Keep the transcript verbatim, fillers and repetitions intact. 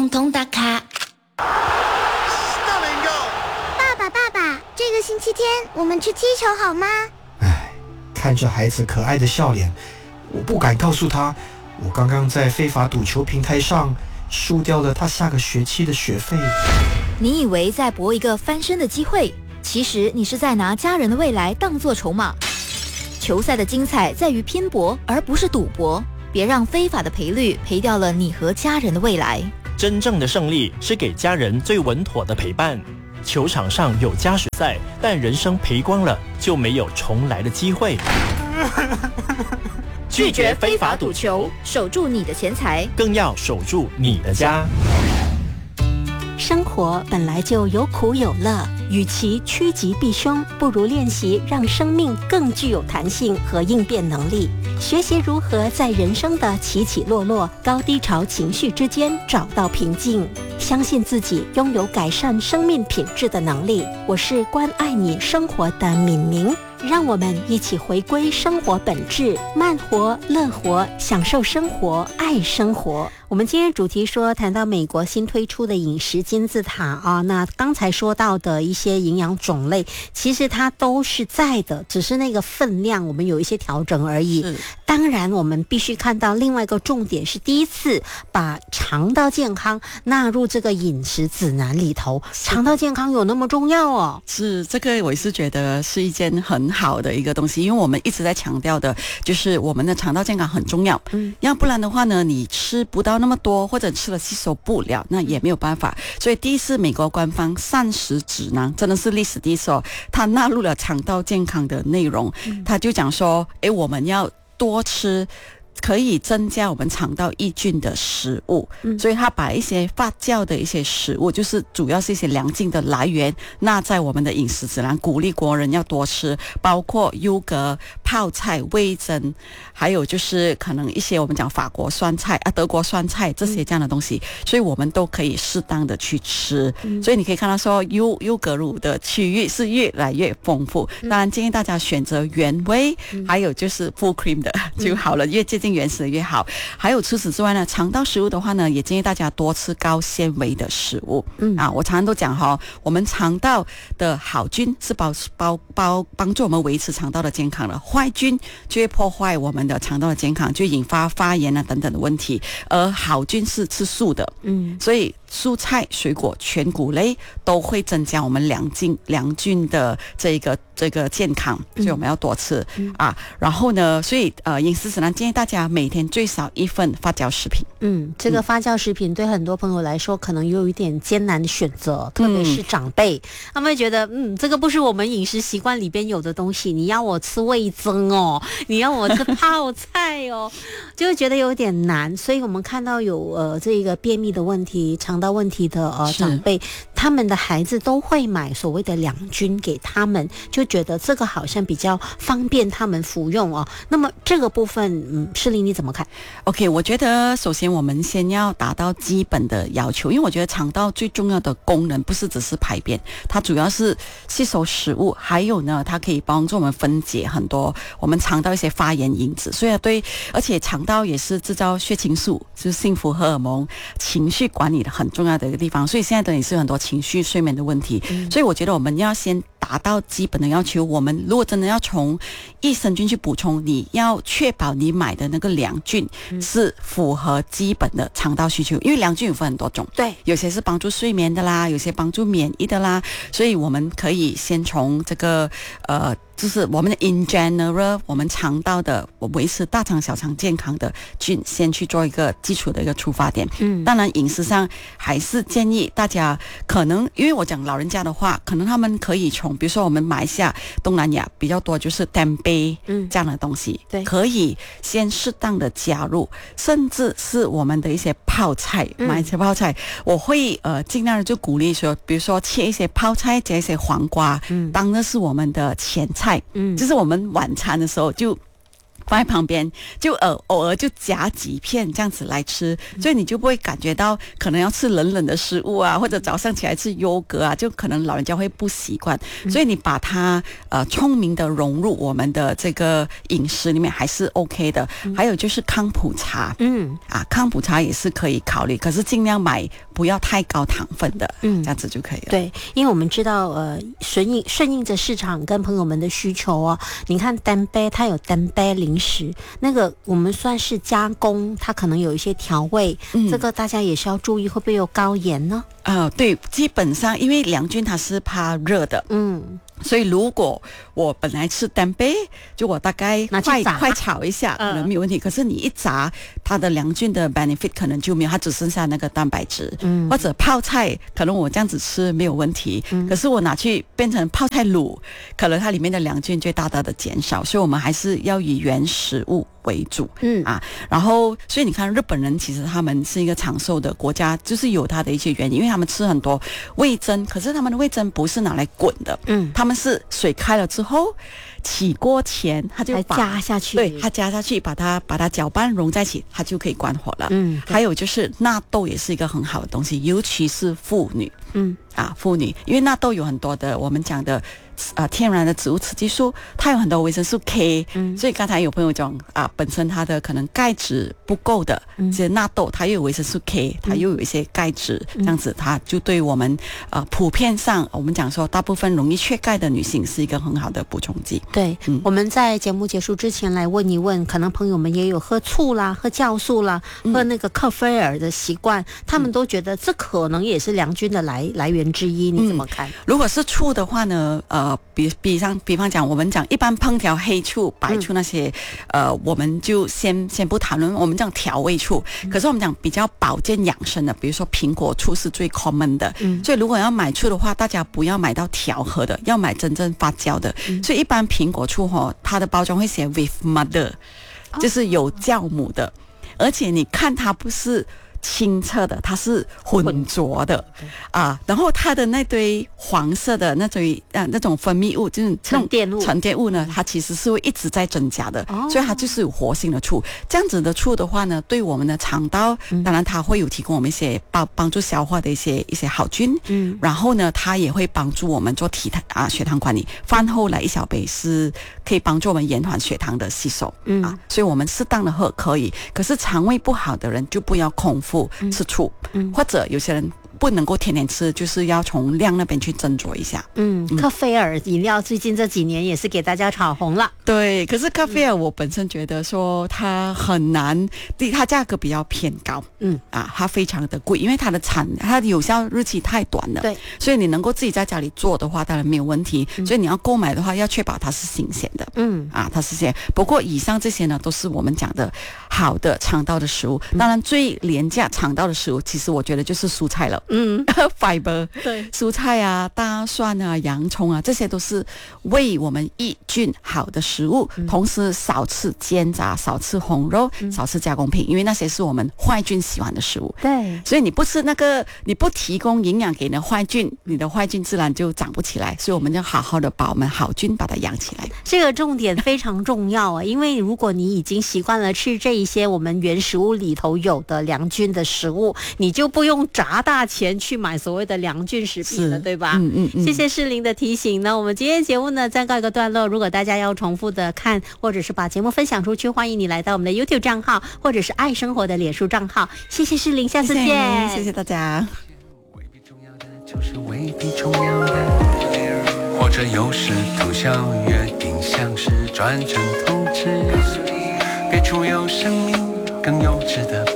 统统打卡。 爸爸爸爸，这个星期天我们去踢球好吗？ 唉，看着孩子可爱的笑脸，我不敢告诉他，我刚刚在非法赌球平台上输掉了他下个学期的学费。 你以为在搏一个翻身的机会，其实你是在拿家人的未来当作筹码。球赛的精彩在于拼搏，而不是赌博。别让非法的赔率赔掉了你和家人的未来。 真正的胜利是给家人最稳妥的陪伴。球场上有加时赛，但人生赔光了就没有重来的机会。 拒绝非法赌球，守住你的钱财， 更要守住你的家。 生活本来就有苦有乐，与其趋吉避凶，不如练习让生命更具有弹性和应变能力，学习如何在人生的起起落落、高低潮情绪之间找到平静，相信自己拥有改善生命品质的能力。我是关爱你生活的敏明，让我们一起回归生活本质，慢活、乐活，享受生活，爱生活。我们今天主题说谈到美国新推出的饮食金字塔啊，那刚才说到的一些营养种类，其实它都是在的，只是那个分量我们有一些调整而已。当然，我们必须看到另外一个重点是，第一次把肠道健康纳入这个饮食指南里头。肠道健康有那么重要哦？ 是，这个我也是觉得是一件很好的一个东西，因为我们一直在强调的就是我们的肠道健康很重要。嗯，要不然的话呢，你吃不到那么多，或者吃了吸收不了，那也没有办法。所以第一次美国官方膳食指南真的是历史第一次哦，它纳入了肠道健康的内容。他就讲说，诶，我们要多吃可以增加我们肠道益菌的食物，嗯、所以他把一些发酵的一些食物，就是主要是一些良性的来源，纳在我们的饮食指南，鼓励国人要多吃，包括优格、泡菜、味噌，还有就是可能一些我们讲法国酸菜啊、德国酸菜这些这样的东西，嗯、所以我们都可以适当的去吃。嗯、所以你可以看到说优优格乳的区域是越来越丰富。嗯、当然建议大家选择原味，嗯、还有就是 full cream 的就好了，越接近原始的越好。还有除此之外呢，肠道食物的话呢，也建议大家多吃高纤维的食物。嗯啊，我常常都讲哈、哦，我们肠道的好菌是包包包帮助我们维持肠道的健康的，坏菌就会破坏我们的肠道的健康，就引发发炎啊等等的问题。而好菌是吃素的，嗯，所以蔬菜、水果、全谷类都会增加我们良菌良菌的这个这个健康，所以我们要多吃、嗯、啊。然后呢，所以呃，饮食指南建议大家每天最少一份发酵食品。 嗯，这个发酵食品对很多朋友来说可能有一点艰难的选择，特别是长辈，嗯、他们会觉得，嗯，这个不是我们饮食习惯里边有的东西，你要我吃味噌哦，你要我吃泡菜哦，就会觉得有点难。所以我们看到有呃这个便秘的问题、肠道问题的呃长辈，他们的孩子都会买所谓的两菌给他们，就觉得这个好像比较方便他们服用哦。那么这个部分，嗯，诗琳你怎么看 ？OK， 我觉得首先我们先要达到基本的要求，因为我觉得肠道最重要的功能不是只是排便，它主要是吸收食物，还有呢，它可以帮助我们分解很多我们肠道一些发炎因子，所以对，而且肠道也是制造血清素，就是幸福荷尔蒙、情绪管理的很重要的一个地方，所以现在的也是有很多情绪、睡眠的问题，嗯、所以我觉得我们要先达到基本的要求。我们如果真的要从益生菌去补充，你要确保你买的那个良菌是符合基本的肠道需求，因为良菌有分很多种， 对， 有些是帮助睡眠的啦，有些帮助免疫的啦，所以我们可以先从这个呃。就是我们的 in general 我们肠道的维持大肠小肠健康的菌先去做一个基础的一个出发点。嗯，当然饮食上还是建议大家可能因为我讲老人家的话，可能他们可以从比如说我们马来西亚东南亚比较多就是tempeh杯这样的东西，对，可以先适当的加入，甚至是我们的一些泡菜，买一些泡菜，我会呃尽量的就鼓励说，比如说切一些泡菜，加一些黄瓜，嗯，当然是我们的前菜。嗯，就是我们晚餐的时候就放在旁边，就偶偶尔就夹几片这样子来吃，所以你就不会感觉到可能要吃冷冷的食物啊，或者早上起来吃优格啊，就可能老人家会不习惯。所以你把它呃聪明的融入我们的这个饮食里面还是 OK 的。还有就是康普茶，嗯啊，康普茶也是可以考虑，可是尽量买不要太高糖分的，嗯，这样子就可以了。 对，因为我们知道呃顺应顺应着市场跟朋友们的需求哦。你看单杯它有单杯零食，那个我们算是加工，它可能有一些调味，嗯，这个大家也是要注意会不会有高盐呢？ 呃，对，基本上因为良菌它是怕热的，嗯。所以如果我本来吃单杯，就我大概快快炒一下，可能没有问题。嗯、可是你一炸，它的良菌的 benefit 可能就没有，它只剩下那个蛋白质。嗯，或者泡菜，可能我这样子吃没有问题。嗯，可是我拿去变成泡菜卤，可能它里面的良菌就大大的减少。所以我们还是要以原食物为主。嗯啊，然后所以你看日本人其实他们是一个长寿的国家，就是有它的一些原因，因为他们吃很多味噌，可是他们的味噌不是拿来滚的。嗯，他们是水开了之后，起锅前他就把加下去， 对，他加下去，把它把它搅拌融在一起，它就可以关火了。嗯，还有就是纳豆也是一个很好的东西，尤其是妇女。嗯啊，妇女，因为纳豆有很多的我们讲的呃天然的植物雌激素，它有很多维生素 K，嗯，所以刚才有朋友讲啊，本身它的可能钙质不够的，嗯，这些纳豆它又有维生素 K， 它又有一些钙质，嗯，这样子它就对我们呃普遍上我们讲说大部分容易缺钙的女性是一个很好的补充剂。 对，嗯，我们在节目结束之前来问一问，可能朋友们也有喝醋啦、喝酵素啦、嗯、喝那个克菲尔的习惯，他们都觉得这可能也是良菌的来来源之一，你怎么看？嗯， 如果是醋的话呢，呃，比比上比方讲，我们讲一般烹调黑醋、白醋那些，嗯，呃，我们就先先不谈论，我们讲调味醋。嗯，可是我们讲比较保健养生的，比如说苹果醋是最 common 的。嗯，所以如果要买醋的话，大家不要买到调和的，要买真正发酵的。嗯，所以一般苹果醋哈，它的包装会写 with mother，哦，就是有酵母的，而且你看它不是清澈的，它是浑浊的啊，然后它的那堆黄色的那堆啊那种分泌物，就是沉淀物， 沉淀物呢，它其实是会一直在增加的，哦，所以它就是有活性的醋。这样子的醋的话呢，对我们的肠道，嗯，当然它会有提供我们一些帮帮助消化的一些一些好菌，嗯，然后呢，它也会帮助我们做体态啊血糖管理。饭后来一小杯是可以帮助我们延缓血糖的吸收，嗯啊，所以我们适当的喝可以，可是肠胃不好的人就不要空腹吃醋，嗯，或者有些人不能够天天吃，就是要从量那边去斟酌一下。嗯， 克菲尔饮料最近这几年也是给大家炒红了。 对，可是克菲尔我本身觉得说它很难，第它价格比较偏高，嗯啊，它非常的贵，因为它的产它的有效日期太短了。 对， 所以你能够自己在家里做的话，当然没有问题。嗯，所以你要购买的话，要确保它是新鲜的。嗯啊，它是新鲜。不过以上这些呢，都是我们讲的好的肠道的食物。当然最廉价肠道的食物，其实我觉得就是蔬菜了。嗯，fiber， 对，蔬菜啊、大蒜啊、洋葱啊，这些都是为我们益菌好的食物。嗯，同时少吃煎炸，少吃红肉，嗯，少吃加工品，因为那些是我们坏菌喜欢的食物。 对， 所以你不吃那个，你不提供营养给你的坏菌，你的坏菌自然就长不起来。所以我们要好好的把我们好菌把它养起来。 这个重点非常重要啊，因为如果你已经习惯了吃这一些我们原食物里头有的良菌的食物，你就不用砸大钱去买所谓的良菌食品了，对吧？嗯嗯嗯。谢谢诗玲的提醒呢。我们今天节目呢暂告一个段落。如果大家要重复的看，或者是把节目分享出去，欢迎你来到我们的 YouTube 账号，或者是爱生活的脸书账号。谢谢诗玲，下次见。谢谢，谢谢大家。 就是未必重要的，或者有时通宵约定，像是转成通知，别处有生命更幼稚的